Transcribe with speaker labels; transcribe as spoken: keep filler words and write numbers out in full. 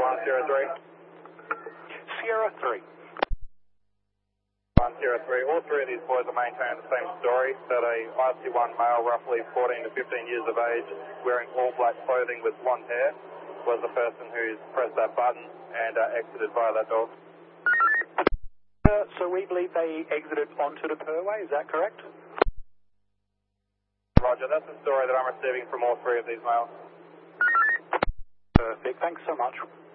Speaker 1: one zero three.
Speaker 2: Sierra three.
Speaker 1: one zero three. All three of these boys are maintaining the same story, that a I C one male, roughly fourteen to fifteen years of age, wearing all black clothing with blonde hair, was the person who's pressed that button and uh, exited via that door.
Speaker 2: Uh, so we believe they exited onto the Purway, is that correct?
Speaker 1: Roger, that's the story that I'm receiving from all three of these males.
Speaker 2: Perfect, thanks so much.